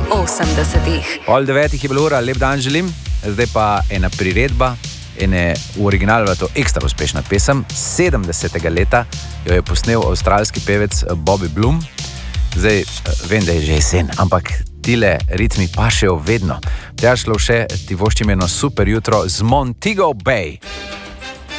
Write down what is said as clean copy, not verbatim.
80-ih. Pol 9 je bilo ura, lep dan želim, zdaj pa ena priredba, ene v originalu to ekstra uspešna pesem, 70. leta jo je posnel avstralski pevec Bobby Bloom. Zdaj vem, da je že jesen, ampak tile ritmi pašejo vedno. Tja šlo še, ti voščim eno super jutro z Montego Bay.